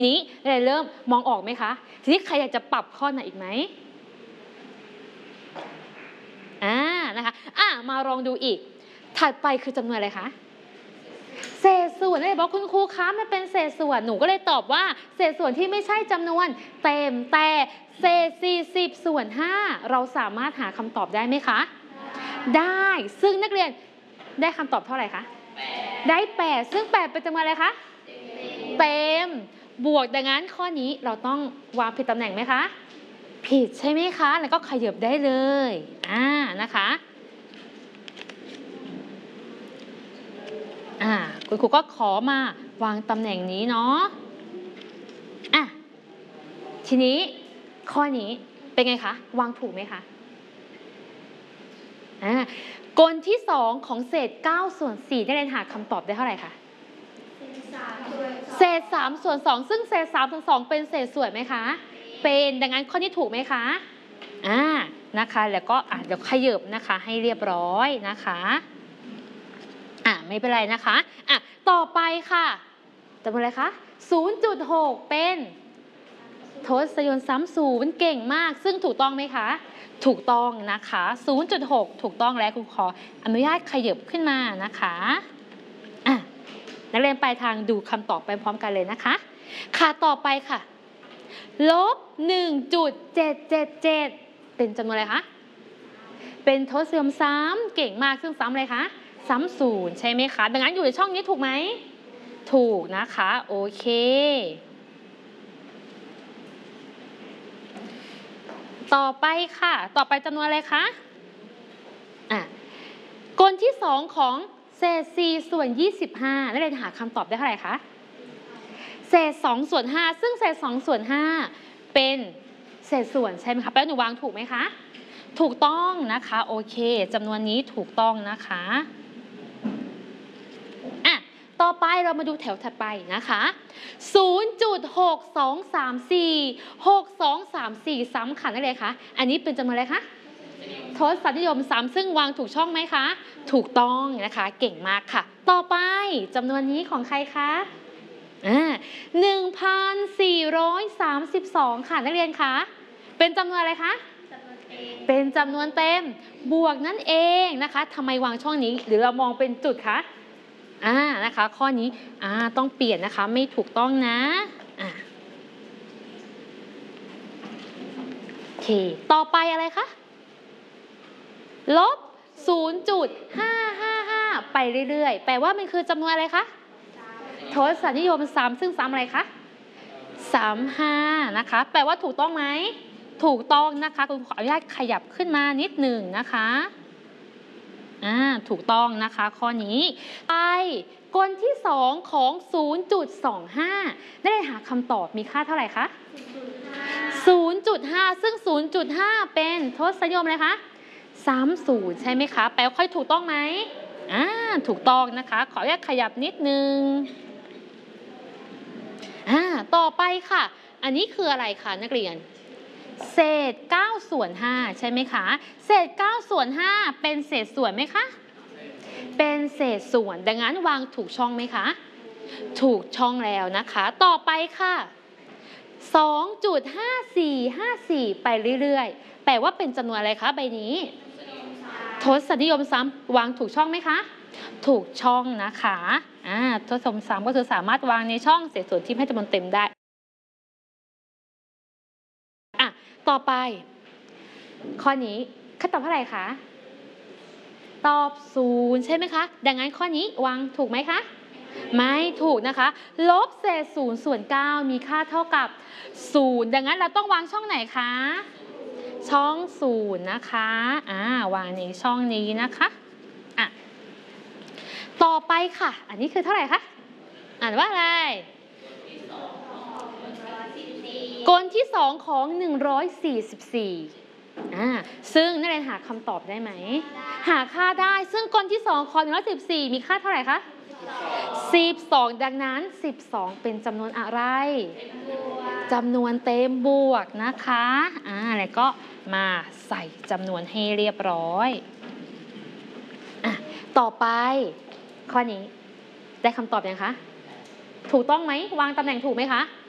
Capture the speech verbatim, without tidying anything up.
นี้เราเริ่มมองออกไหมคะทีนี้ใครอยากจะปรับข้อไหนอีกไหมอ่านะคะอ่ะมาลองดูอีกถัดไปคือจำนวนอะไรคะเศษส่วนเลยบอกคุณครูคะมันเป็นเศษส่วนหนูก็เลยตอบว่าเศษส่วนที่ไม่ใช่จำนวนเต็มแต่เศษสี่สิบส่วนห้าเราสามารถหาคำตอบได้ไหมคะได้ซึ่งนักเรียนได้คำตอบเท่าไหร่คะได้แปดซึ่งแปดเป็นจำนวนอะไรคะเต็มบวกดังนั้นข้อนี้เราต้องวางผิดตำแหน่งไหมคะผิดใช่ไหมคะแล้วก็ขยับได้เลยอ่านะคะอ่าคุณครูก็ขอมาวางตำแหน่งนี้เนาะอ่ะทีนี้ข้อนี้เป็นไงคะวางถูกไหมคะอ่ากลที่สองของเศษเก้าส่วนสี่ได้เรียนหาคำตอบได้เท่าไหร่คะเศษสามส่วนสองซึ่งเศษสามส่วนสองเป็นเศษส่วนไหมคะเป็นดังนั้นข้อนี้ถูกไหมคะอ่านะคะแล้วก็อ่ะเดี๋ยวขยับนะคะให้เรียบร้อยนะคะอ่ะไม่เป็นไรนะคะอ่ะต่อไปค่ะจำนวนอะไรคะ ศูนย์จุดหก เป็นทศนิยมซ้ำศูนย์เก่งมากซึ่งถูกต้องไหมคะถูกต้องนะคะ ศูนย์จุดหก ถูกต้องแล้วคุณขออนุญาตขยับขึ้นมานะคะอ่ะนักเรียนปลายทางดูคำตอบไปพร้อมกันเลยนะคะค่ะต่อไปค่ะลบ หนึ่งจุดเจ็ดเจ็ดเจ็ด เป็นจำนวนอะไรคะเป็นทศนิยมซ้ำเก่งมากซึ่งซ้ำอะไรคะซ้ำศูนย์ใช่ไหมคะดังนั้นอยู่ในช่องนี้ถูกไหมถูกนะคะโอเคต่อไปค่ะต่อไปจำนวนอะไรคะอ่ะกลที่สองของเศษสี่ส่วนยี่สิบห้านักเรียนหาคำตอบได้เท่าไหร่คะเศษสองส่วนห้าซึ่งเศษสองส่วนห้าเป็นเศษส่วนใช่ไหมคะแปลว่าหนูวางถูกไหมคะถูกต้องนะคะโอเคจำนวนนี้ถูกต้องนะคะอ่ะต่อไปเรามาดูแถวถัดไปนะคะ ศูนย์จุดหกสองสามสี่ หกสองสามสี่ ซ้ำค่ะนั่นเลยคะอันนี้เป็นจำนวนอะไรคะทศนิยมซ้ำซึ่งวางถูกช่องไหมคะถูกต้องนะคะเก่งมากค่ะต่อไปจำนวนนี้ของใครคะอ่าหนึ่งพันสี่ร้อยสามสิบสองค่ะนักเรียนคะเป็นจำนวนอะไรคะเป็นจำนวนเต็มบวกนั่นเองนะคะทำไมวางช่องนี้หรือเรามองเป็นจุดคะอ่านะคะข้อนี้อ่าต้องเปลี่ยนนะคะไม่ถูกต้องนะอ่าโอเคต่อไปอะไรคะลบ ศูนย์จุดห้าห้าห้า ไปเรื่อยๆแปลว่ามันคือจำนวนอะไรคะทศนิยมซ้ำซึ่งซ้ำอะไรคะซ้ำห้านะคะแปลว่าถูกต้องไหมถูกต้องนะคะคุณขออนุญาตขยับขึ้นมานิดหนึ่งนะคะอ่าถูกต้องนะคะข้อนี้ไปกลที่สองของ ศูนย์จุดสองห้า ได้หาคำตอบมีค่าเท่าไหร่คะ ศูนย์จุดห้า ซึ่ง ศูนย์จุดห้า เป็นทศนิยมอะไรคะซ้ำศูนย์ใช่ไหมคะแปลว่าค่อยถูกต้องไหมอ่าถูกต้องนะคะขออนุญาตขยับนิดนึงอ่าต่อไปค่ะอันนี้คืออะไรคะนักเรียนเศษเก้าส่วนห้าใช่ไหมคะเศษเก้าส่วนห้าเป็นเศษส่วนไหมคะเป็นเศษส่วนดังนั้นวางถูกช่องไหมคะถูกช่องแล้วนะคะต่อไปค่ะ สองจุดห้าสี่ห้าสี่ ไปเรื่อยๆแปลว่าเป็นจำนวนอะไรคะใบนี้ทศนิยมซ้ำวางถูกช่องไหมคะถูกช่องนะคะอ่าทศนิยมซ้ำก็คือสามารถวางในช่องเศษส่วนที่ให้จำนวนเต็มได้อ่ะต่อไปข้อนี้ค่าตอบเท่าไหร่คะตอบศูนย์ใช่ไหมคะดังนั้นข้อนี้วางถูกไหมคะไม่ถูกนะคะลบเศษศูนย์ส่วนเก้ามีค่าเท่ากับศูนย์ดังนั้นเราต้องวางช่องไหนคะช่องศูนย์นะคะอ่าวางในช่องนี้นะคะอ่ะต่อไปค่ะอันนี้คือเท่าไหร่คะอ่านว่าอะไรกลที่สองของหนึ่งร้อยสี่สิบสี่อ่าซึ่งนักเรียนหาคำตอบได้ไหมหาค่าได้ซึ่งกลที่สองของหนึ่งร้อยสิบสี่มีค่าเท่าไหร่คะสิบสองดังนั้นสิบสองเป็นจำนวนอะไรจำนวนเต็มบวกนะคะอ่าแล้วก็มาใส่จำนวนให้เรียบร้อยอ่ะต่อไปข้อนี้ได้คำตอบยังคะถูกต้องไหมวางตำแหน่งถูกไหมคะ